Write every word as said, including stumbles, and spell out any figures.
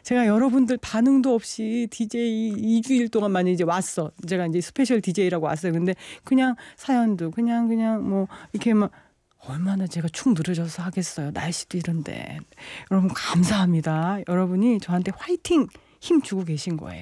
제가 여러분들 반응도 없이 디제이 이 주일 동안 만에 이제 왔어. 제가 이제 스페셜 디제이라고 왔어요. 근데 그냥 사연도 그냥 그냥 뭐 이렇게 막 얼마나 제가 축 늘어져서 하겠어요. 날씨도 이런데. 여러분 감사합니다. 여러분이 저한테 화이팅 힘 주고 계신 거예요.